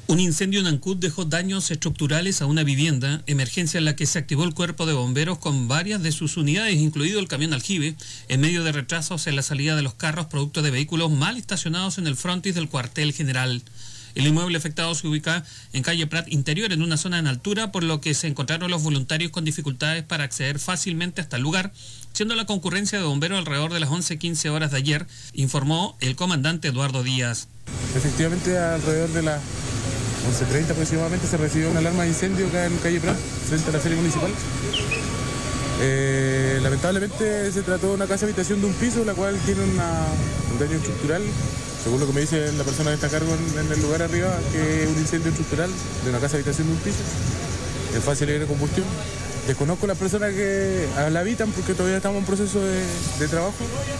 Un incendio en Ancud dejó daños estructurales a una vivienda, emergencia en la que se activó el cuerpo de bomberos con varias de sus unidades, incluido el camión aljibe, en medio de retrasos en la salida de los carros producto de vehículos mal estacionados en el frontis del cuartel general. El inmueble afectado se ubica en calle Prat Interior, en una zona en altura, por lo que se encontraron los voluntarios con dificultades para acceder fácilmente hasta el lugar, siendo la concurrencia de bomberos alrededor de las 11:15 horas de ayer, informó el comandante Eduardo Díaz. Efectivamente, alrededor de las 11:30 aproximadamente se recibió una alarma de incendio acá en calle Prat, frente a la feria municipal. Lamentablemente se trató de una casa habitación de un piso, la cual tiene un daño estructural. Según lo que me dice la persona que está a cargo en el lugar arriba, que es un incendio estructural de una casa habitación de un piso. Es fácil ir de combustión. Desconozco las personas que la habitan porque todavía estamos en proceso de trabajo.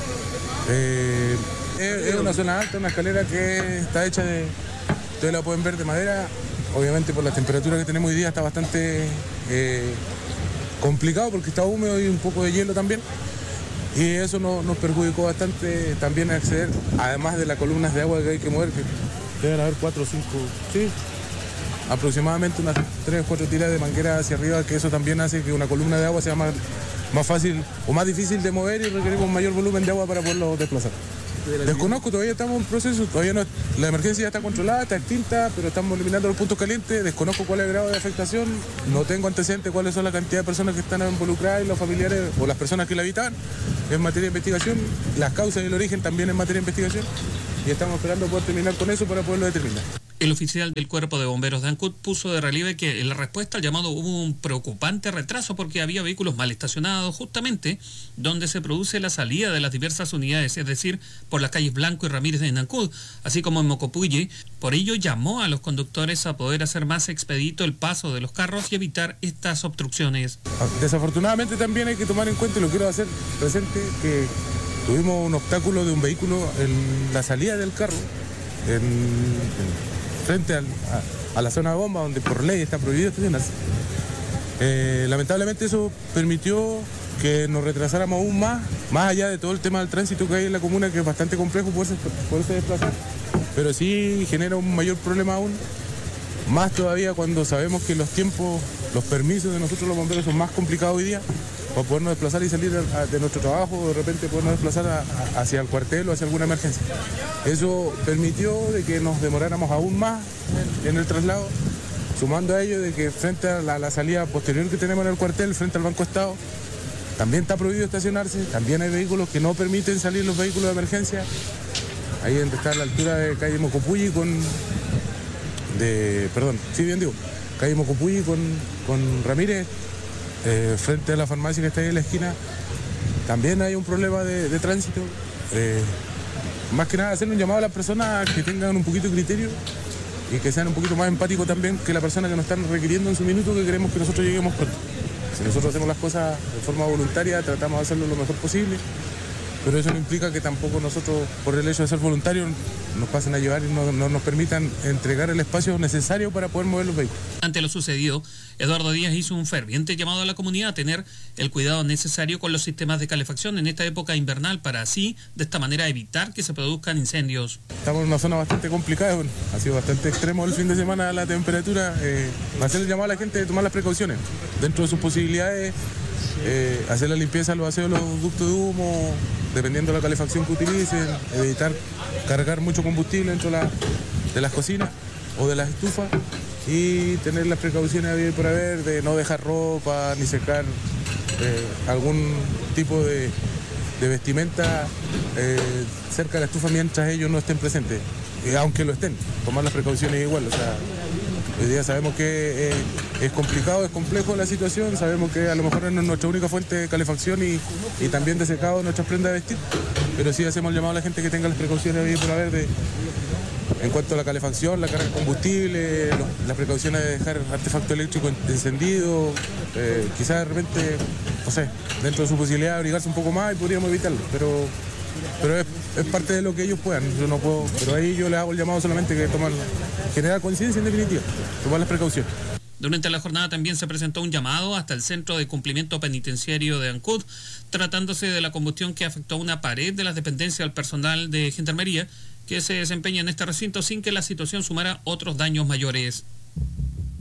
Es una zona alta, una escalera que está hecha de... Ustedes la pueden ver de madera. Obviamente por la temperatura que tenemos hoy día está bastante complicado porque está húmedo y un poco de hielo también. Y eso nos perjudicó bastante también acceder, además de las columnas de agua que hay que mover, que deben haber 4 o 5, sí, aproximadamente unas 3 o 4 tiras de manguera hacia arriba, que eso también hace que una columna de agua sea más fácil o más difícil de mover y requerimos mayor volumen de agua para poderlo desplazar. Desconozco, todavía estamos en proceso, todavía no, la emergencia ya está controlada, está extinta, pero estamos eliminando los puntos calientes. Desconozco cuál es el grado de afectación, no tengo antecedentes cuáles son la cantidad de personas que están involucradas y los familiares o las personas que la habitan. Es materia de investigación, las causas y el origen también es materia de investigación y estamos esperando poder terminar con eso para poderlo determinar. El oficial del Cuerpo de Bomberos de Ancud puso de relieve que en la respuesta al llamado hubo un preocupante retraso porque había vehículos mal estacionados justamente donde se produce la salida de las diversas unidades, es decir, por las calles Blanco y Ramírez en Ancud, así como en Mocopulli. Por ello llamó a los conductores a poder hacer más expedito el paso de los carros y evitar estas obstrucciones. Desafortunadamente también hay que tomar en cuenta, y lo quiero hacer presente, que tuvimos un obstáculo de un vehículo en la salida del carro, frente a la zona de bomba, donde por ley está prohibido estacionarse. Lamentablemente eso permitió que nos retrasáramos aún más allá de todo el tema del tránsito que hay en la comuna, que es bastante complejo poderse desplazar, pero sí genera un mayor problema aún, más todavía cuando sabemos que los tiempos, los permisos de nosotros los bomberos son más complicados hoy día, para podernos desplazar y salir de nuestro trabajo, o de repente podernos desplazar hacia el cuartel o hacia alguna emergencia. Eso permitió de que nos demoráramos aún más en el traslado, sumando a ello de que frente a la salida posterior que tenemos en el cuartel, frente al Banco Estado, también está prohibido estacionarse, también hay vehículos que no permiten salir, los vehículos de emergencia. Ahí donde está a la altura de calle Mocopulli calle Mocopulli con Ramírez, frente a la farmacia que está ahí en la esquina, también hay un problema de tránsito. Más que nada hacer un llamado a las personas que tengan un poquito de criterio y que sean un poquito más empáticos también que la persona que nos están requiriendo en su minuto, que queremos que nosotros lleguemos pronto. Si nosotros hacemos las cosas de forma voluntaria, tratamos de hacerlo lo mejor posible, pero eso no implica que tampoco nosotros, por el hecho de ser voluntarios, nos pasen a llevar y no nos permitan entregar el espacio necesario para poder mover los vehículos. Ante lo sucedido, Eduardo Díaz hizo un ferviente llamado a la comunidad a tener el cuidado necesario con los sistemas de calefacción en esta época invernal para así, de esta manera, evitar que se produzcan incendios. Estamos en una zona bastante complicada, bueno, ha sido bastante extremo el fin de semana la temperatura. Hacer el llamado a la gente de tomar las precauciones dentro de sus posibilidades, hacer la limpieza, los aseos de los ductos de humo, dependiendo de la calefacción que utilicen, evitar cargar mucho combustible dentro de las cocinas o de las estufas y tener las precauciones a por haber de no dejar ropa ni secar algún tipo de vestimenta cerca de la estufa mientras ellos no estén presentes, aunque lo estén, tomar las precauciones igual. O sea, hoy día sabemos que es complicado, es complejo la situación, sabemos que a lo mejor no es nuestra única fuente de calefacción y también de secado de nuestras prendas de vestir, pero sí hacemos el llamado a la gente que tenga las precauciones por haber en cuanto a la calefacción, la carga de combustible, las precauciones de dejar artefacto eléctrico encendido, quizás de repente, no sé, dentro de su posibilidad de abrigarse un poco más y podríamos evitarlo, pero es parte de lo que ellos puedan, yo no puedo, pero ahí yo les hago el llamado solamente que generar conciencia en definitiva, tomar las precauciones. Durante la jornada también se presentó un llamado hasta el Centro de Cumplimiento Penitenciario de Ancud, tratándose de la combustión que afectó una pared de las dependencias del personal de Gendarmería, que se desempeña en este recinto sin que la situación sumara otros daños mayores.